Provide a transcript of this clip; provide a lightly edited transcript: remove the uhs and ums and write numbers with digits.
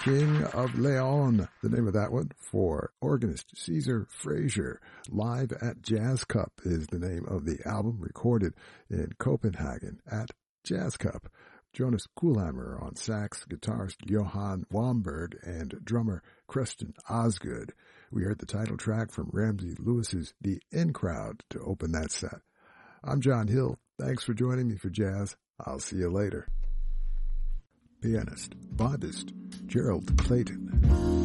King of Leon, the name of that one, for organist Caesar Frazier. Live at Jazz Cup is the name of the album, recorded in Copenhagen at Jazz Cup. Jonas Kuhlheimer on sax, guitarist Johan Wamberg, and drummer Preston Osgood. We heard the title track from Ramsey Lewis's The In Crowd to open that set. I'm John Hill. Thanks for joining me for Jazz. I'll see you later. Pianist, vibist Gerald Clayton.